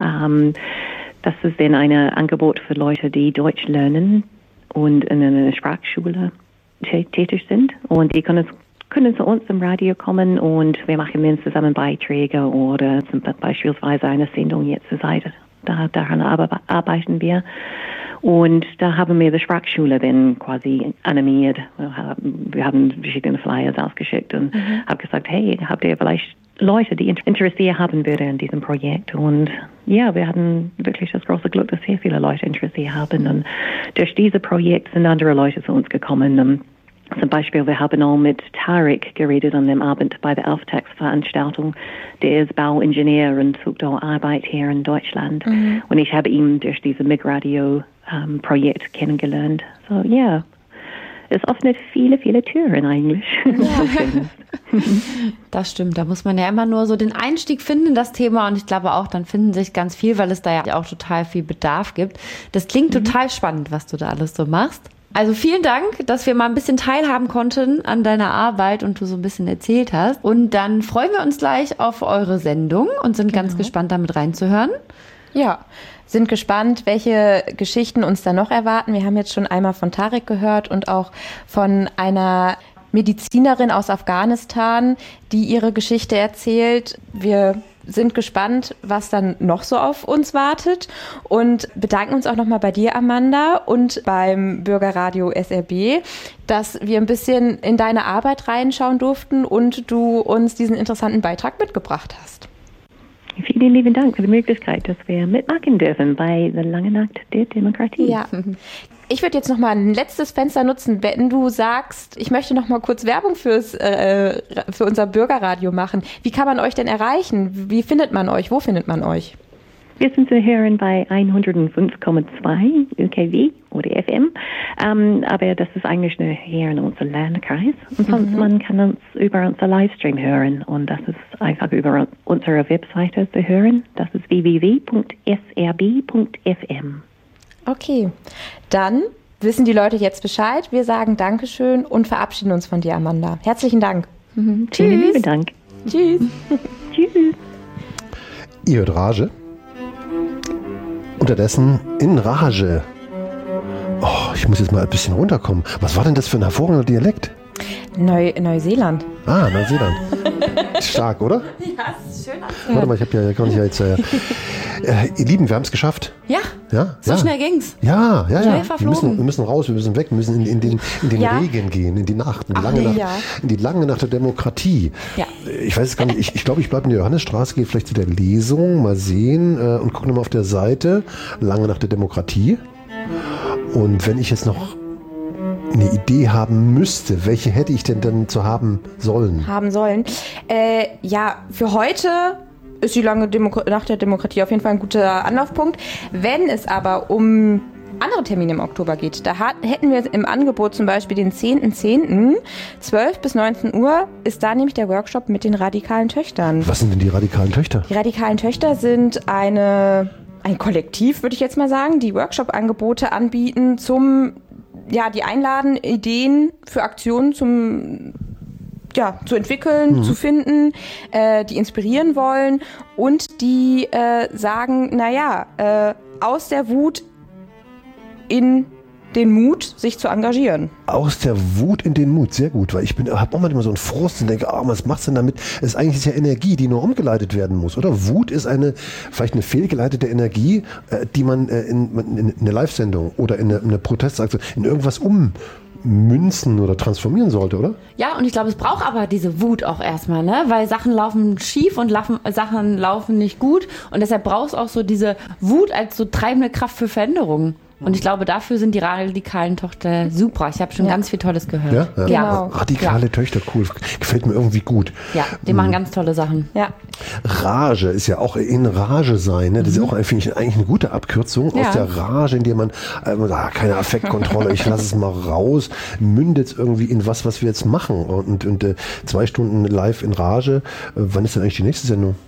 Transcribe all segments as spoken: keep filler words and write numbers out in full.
Ähm, das ist dann ein Angebot für Leute, die Deutsch lernen und in einer Sprachschule tätig sind. Und die können, können zu uns im Radio kommen und wir machen dann zusammen Beiträge oder zum beispielsweise eine Sendung jetzt zur Seite. Da, daran arbeiten wir. Und da haben wir die Sprachschule dann quasi animiert. Wir haben, wir haben verschiedene Flyers ausgeschickt und mhm. haben gesagt, hey, habt ihr vielleicht Leute, die Interesse haben würden an diesem Projekt? Und ja, wir hatten wirklich das große Glück, dass sehr viele Leute Interesse haben. Und durch dieses Projekt sind andere Leute zu uns gekommen. Und zum Beispiel, wir haben auch mit Tarek geredet an dem Abend bei der Auftaktsveranstaltung. Der ist Bauingenieur und sucht auch Arbeit hier in Deutschland. Mhm. Und ich habe ihn durch dieses MIG-Radio-Projekt um, kennengelernt. So, ja, yeah. Es öffnet viele, viele Türen eigentlich. Ja. Das stimmt, da muss man ja immer nur so den Einstieg finden in das Thema und ich glaube auch, dann finden sich ganz viel, weil es da ja auch total viel Bedarf gibt. Das klingt mhm. total spannend, was du da alles so machst. Also vielen Dank, dass wir mal ein bisschen teilhaben konnten an deiner Arbeit und du so ein bisschen erzählt hast. Und dann freuen wir uns gleich auf eure Sendung und sind genau. ganz gespannt, damit reinzuhören. Ja, sind gespannt, welche Geschichten uns da noch erwarten. Wir haben jetzt schon einmal von Tarek gehört und auch von einer Medizinerin aus Afghanistan, die ihre Geschichte erzählt. Wir sind gespannt, was dann noch so auf uns wartet und bedanken uns auch nochmal bei dir, Amanda, und beim Bürgerradio S R B, dass wir ein bisschen in deine Arbeit reinschauen durften und du uns diesen interessanten Beitrag mitgebracht hast. Vielen lieben Dank für die Möglichkeit, dass wir mitmachen dürfen bei der Lange Nacht der Demokratie. Ja. Ich würde jetzt noch mal ein letztes Fenster nutzen, wenn du sagst, ich möchte noch mal kurz Werbung fürs, äh, für unser Bürgerradio machen. Wie kann man euch denn erreichen? Wie findet man euch? Wo findet man euch? Wir sind zu hören bei hundertfünf Komma zwei U K W oder F M, ähm, aber das ist eigentlich nur hier in unserem Landkreis. Und sonst mhm. man kann uns über unser Livestream hören und das ist einfach über unsere Webseite zu hören. Das ist w w w Punkt s r b Punkt f m. Okay, dann wissen die Leute jetzt Bescheid. Wir sagen Dankeschön und verabschieden uns von dir, Amanda. Herzlichen Dank. Mhm. Vielen lieben Dank. Tschüss. Tschüss. Ihr hört Rage. Unterdessen in Rage. Oh, ich muss jetzt mal ein bisschen runterkommen. Was war denn das für ein hervorragender Dialekt? Neu, Neuseeland. Ah, Neuseeland. Stark, oder? Ja, ist schön. Warte mal, ich habe ja, kann ich ja jetzt. Äh, äh, ihr Lieben, wir haben es geschafft. Ja. Ja. So ja. schnell ging's. Ja, ja, schnell ja. Verflogen. Wir müssen, wir müssen raus, wir müssen weg, wir müssen in, in den, in den ja. Regen gehen, in die Nacht, in die Ach, lange Nacht, ja. in die lange Nacht der Demokratie. Ja. Ich weiß es gar nicht. Ich, ich glaube, ich bleibe in der Johannesstraße, gehe vielleicht zu der Lesung, mal sehen äh, und gucke nochmal auf der Seite Lange Nacht der Demokratie. Und wenn ich jetzt noch eine Idee haben müsste, welche hätte ich denn dann zu haben sollen? Haben sollen. Äh, ja, für heute ist die lange Demo- Nacht der Demokratie auf jeden Fall ein guter Anlaufpunkt. Wenn es aber um andere Termine im Oktober geht, da hat, hätten wir im Angebot zum Beispiel den zehnten zehnten zwölf bis neunzehn Uhr ist da nämlich der Workshop mit den radikalen Töchtern. Was sind denn die radikalen Töchter? Die radikalen Töchter sind eine, ein Kollektiv, würde ich jetzt mal sagen, die Workshop-Angebote anbieten zum ja, die einladen, Ideen für Aktionen zum, ja, zu entwickeln, mhm. zu finden, äh, die inspirieren wollen und die äh, sagen, naja, äh, aus der Wut in den Mut, sich zu engagieren. Aus der Wut in den Mut, sehr gut, weil ich bin, habe auch manchmal so einen Frust und denke, ah, was machst du denn damit? Es ist eigentlich ja Energie, die nur umgeleitet werden muss, oder? Wut ist eine, vielleicht eine fehlgeleitete Energie, äh, die man äh, in, in, in eine Live-Sendung oder in eine, in eine Protestaktion, in irgendwas ummünzen oder transformieren sollte, oder? Ja, und ich glaube, es braucht aber diese Wut auch erstmal, ne? Weil Sachen laufen schief und laufen, Sachen laufen nicht gut und deshalb brauchst du auch so diese Wut als so treibende Kraft für Veränderungen. Und ich glaube, dafür sind die radikalen Töchter super. Ich habe schon ja. ganz viel Tolles gehört. Ja, ja. Genau. Radikale ja. Töchter, cool. Gefällt mir irgendwie gut. Ja, die mhm. machen ganz tolle Sachen. Ja. Rage ist ja auch in Rage sein. Ne? Das mhm. ist ja auch, finde ich, eigentlich eine gute Abkürzung. Ja. Aus der Rage, in der man äh, sagt, keine Affektkontrolle, ich lasse es mal raus, mündet es irgendwie in was, was wir jetzt machen. Und, und äh, zwei Stunden live in Rage. Äh, wann ist denn eigentlich die nächste Sendung?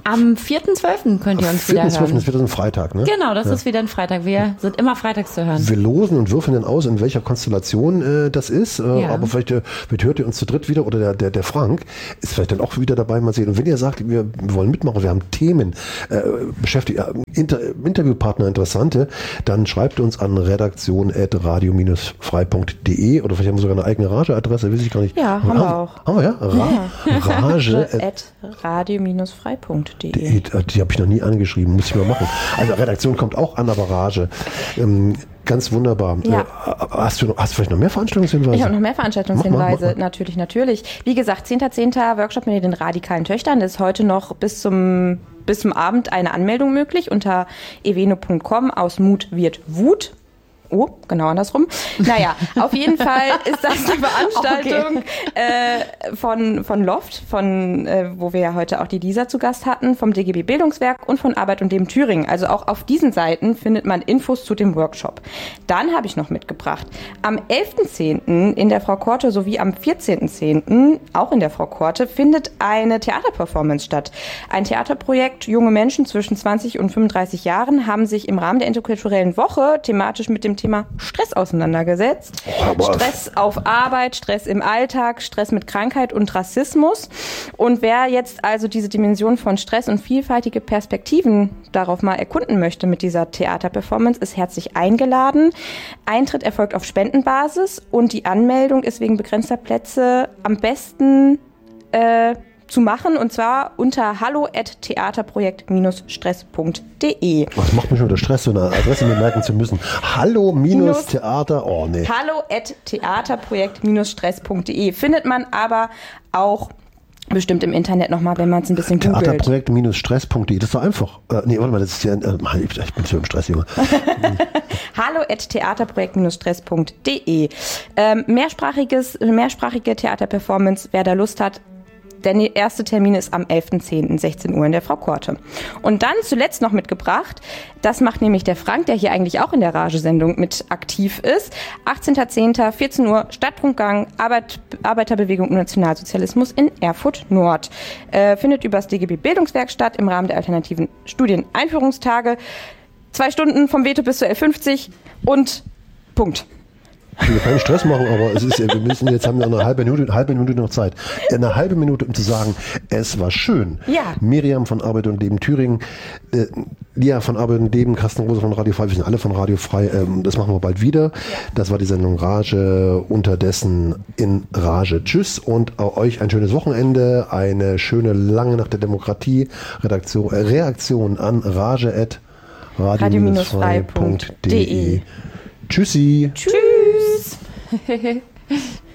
Am vierten zwölften könnt ihr uns wieder hören. vierten zwölften ist wieder ein Freitag, ne? Genau, das ja. ist wieder ein Freitag. Wir sind immer freitags zu hören. Wir losen und würfeln dann aus, in welcher Konstellation äh, das ist. Äh, Ja. Aber vielleicht, äh, vielleicht hört ihr uns zu dritt wieder oder der, der, der Frank ist vielleicht dann auch wieder dabei, mal sehen. Und wenn ihr sagt, wir, wir wollen mitmachen, wir haben Themen, äh, beschäftigt, äh, Inter, Interviewpartner, interessante, dann schreibt uns an redaktion at radio dash frei punkt de oder vielleicht haben wir sogar eine eigene Rage-Adresse, weiß ich gar nicht. Ja, haben wir auch. Haben wir, ja? Ra Rage at radio dash frei punkt de. Die, die habe ich noch nie angeschrieben, muss ich mal machen. Also Redaktion kommt auch an, aber Rage. Ähm, ganz wunderbar. Ja. Äh, hast, du noch, hast du vielleicht noch mehr Veranstaltungshinweise? Ich habe noch mehr Veranstaltungshinweise, Mach mal, mach mal. natürlich, natürlich. Wie gesagt, zehnter zehnter Workshop mit den radikalen Töchtern. Das ist heute noch bis zum, bis zum Abend eine Anmeldung möglich unter eveno punkt com. Aus Mut wird Wut. Oh, genau andersrum. Naja, auf jeden Fall ist das die Veranstaltung okay. äh, von, von Loft, von, äh, wo wir ja heute auch die Lisa zu Gast hatten, vom D G B Bildungswerk und von Arbeit und Leben Thüringen. Also auch auf diesen Seiten findet man Infos zu dem Workshop. Dann habe ich noch mitgebracht, am elften zehnten in der Frau Korte sowie am vierzehnten zehnten auch in der Frau Korte findet eine Theaterperformance statt. Ein Theaterprojekt. Junge Menschen zwischen zwanzig und fünfunddreißig Jahren haben sich im Rahmen der interkulturellen Woche thematisch mit dem Thema Stress auseinandergesetzt. Oh, Stress auf Arbeit, Stress im Alltag, Stress mit Krankheit und Rassismus. Und wer jetzt also diese Dimension von Stress und vielfältige Perspektiven darauf mal erkunden möchte mit dieser Theaterperformance, ist herzlich eingeladen. Eintritt erfolgt auf Spendenbasis und die Anmeldung ist wegen begrenzter Plätze am besten äh, zu machen, und zwar unter hallo at theaterprojekt stress punkt de. Was macht mich unter Stress, so eine Adresse mir merken zu müssen? Hallo minus Theater, oh nee. hallo at theaterprojekt stress punkt de findet man aber auch bestimmt im Internet nochmal, wenn man es ein bisschen googelt. Theaterprojekt stress punkt de, das ist doch einfach. Äh, nee, warte mal, das ist ja, äh, ich bin so im Stress, Junge. hallo at theaterprojekt stress punkt de. Ähm, mehrsprachiges, mehrsprachige Theaterperformance, wer da Lust hat. Der erste Termin ist am elften zehnten sechzehn Uhr in der Frau Korte. Und dann zuletzt noch mitgebracht, das macht nämlich der Frank, der hier eigentlich auch in der Rage-Sendung mit aktiv ist. achtzehnten zehnten vierzehn Uhr, Stadtrundgang, Arbeit, Arbeiterbewegung und Nationalsozialismus in Erfurt Nord. Äh, findet übers D G B Bildungswerk statt im Rahmen der alternativen Studieneinführungstage. Zwei Stunden vom Veto bis zur L fünfzig und Punkt. Ich will keinen Stress machen, aber es ist, wir müssen jetzt haben wir eine halbe Minute, eine halbe Minute noch Zeit. Eine halbe Minute, um zu sagen, es war schön. Ja. Miriam von Arbeit und Leben Thüringen, äh, Lia von Arbeit und Leben, Carsten Rose von Radio Frei, wir sind alle von Radio Frei. Ähm, das machen wir bald wieder. Ja. Das war die Sendung Rage, unterdessen in Rage. Tschüss und auch euch ein schönes Wochenende, eine schöne lange Nacht der Demokratie. Redaktion, äh, Reaktion an rage at radio dash frei punkt de. Tschüssi. Tschüss.